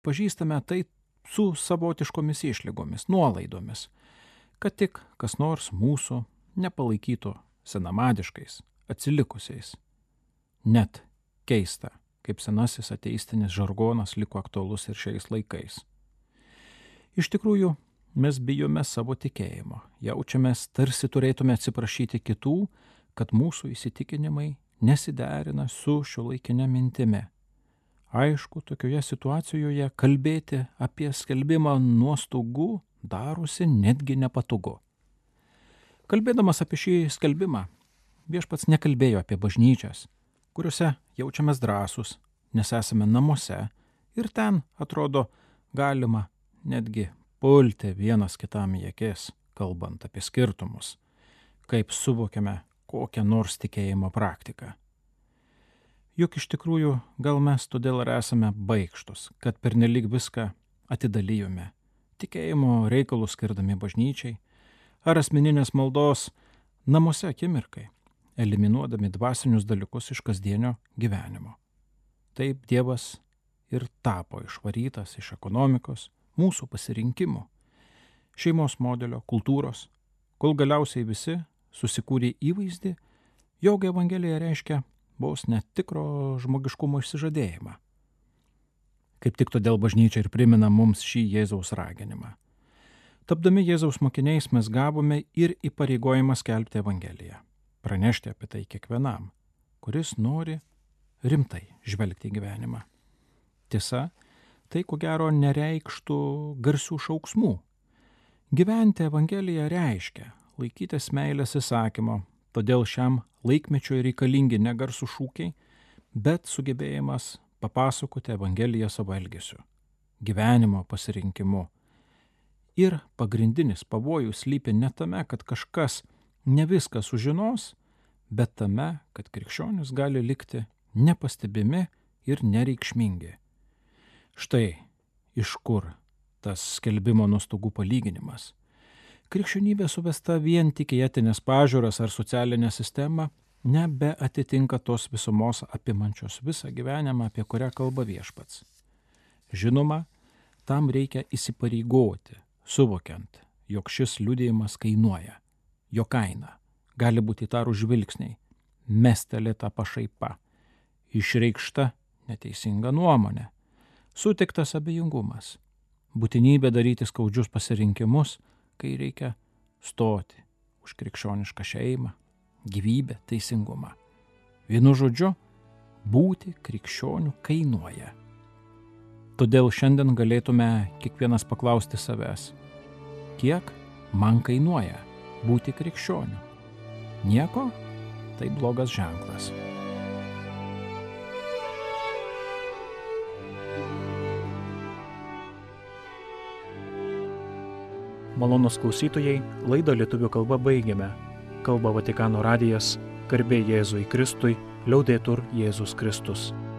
pažįstame tai su savotiškomis išlygomis, nuolaidomis, kad tik kas nors mūsų nepalaikytų senamadiškais, atsilikusiais. Net keista, kaip senasis ateistinis žargonas liko aktualus ir šiais laikais. Iš tikrųjų, mes bijome savo tikėjimo, jaučiamės tarsi turėtume atsiprašyti kitų, kad mūsų įsitikinimai nesiderina su šiuolaikinė mintimi. Aišku, tokioje situacijoje kalbėti apie skelbimą nuo stogų darosi netgi nepatogu. Kalbėdamas apie šį skelbimą, Viešpats nekalbėjo apie bažnyčias, kuriuose jaučiamės drąsūs, nes esame namuose ir ten, atrodo, galima netgi pulti vienas kitam į akis, kalbant apie skirtumus, kaip suvokiame kokią nors tikėjimo praktiką. Juk iš tikrųjų gal mes todėl ir esame baikštus, kad pernelyg viską atidalijome, tikėjimo reikalus skirdami bažnyčiai, ar asmeninės maldos namuose akimirkai, eliminuodami dvasinius dalykus iš kasdienio gyvenimo. Taip Dievas ir tapo išvarytas iš ekonomikos, mūsų pasirinkimų, šeimos modelio, kultūros, kol galiausiai visi susikūrė įvaizdį, jog Evangelija reiškia vos netikro žmogiškumo išsižadėjimą. Kaip tik todėl bažnyčia ir primena mums šį Jėzaus raginimą. Tapdami Jėzaus mokiniais mes gavome ir įpareigojimą skelbti Evangeliją, pranešti apie tai kiekvienam, kuris nori rimtai žvelgti į gyvenimą. Tiesa, tai ko gero nereikštų garsių šauksmų. Gyventi Evangeliją reiškia laikytis meilės įsakymo, todėl šiam laikmečiui reikalingi ne garsų šūkiai, bet sugebėjimas papasakoti Evangeliją savo elgesiu, gyvenimo pasirinkimu. Ir pagrindinis pavojus slypi ne tame, kad kažkas ne viską sužinos, bet tame, kad krikščionys gali likti nepastebimi ir nereikšmingi. Štai iš kur tas skelbimo nuo stogų palyginimas. Krikščionybė suvesta vien tik į etinės pažiūras ar socialinę sistemą nebeatitinka tos visumos apimančios visą gyvenimą, apie kurią kalba Viešpats. Žinoma, tam reikia įsipareigoti, suvokiant, jog šis liudijimas kainuoja. Jo kaina gali būti įtarų žvilgsniai, mestelėta pašaipa, išreikšta neteisinga nuomonė, sutiktas abejingumas, būtinybė daryti skaudžius pasirinkimus, kai reikia stoti už krikščionišką šeimą, gyvybę, teisingumą. Vienu žodžiu, būti krikščioniu kainuoja. Todėl šiandien galėtume kiekvienas paklausti savęs, kiek man kainuoja būti krikščioniu? Nieko? Tai blogas ženklas. Malonūs klausytojai, laidą lietuvių kalba baigėme. Kalba Vatikano radijas, garbė Jėzui Kristui, liaudetur Jėzus Kristus.